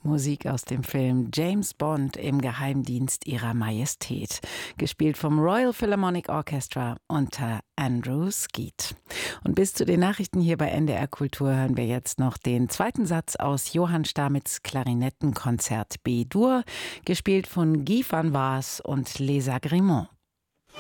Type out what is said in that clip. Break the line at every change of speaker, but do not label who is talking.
Musik aus dem Film James Bond im Geheimdienst ihrer Majestät, gespielt vom Royal Philharmonic Orchestra unter Andrew Skeet. Und bis zu den Nachrichten hier bei NDR Kultur hören wir jetzt noch den zweiten Satz aus Johann Stamitz Klarinettenkonzert B-Dur, gespielt von Guy van Waas und Les Agréments.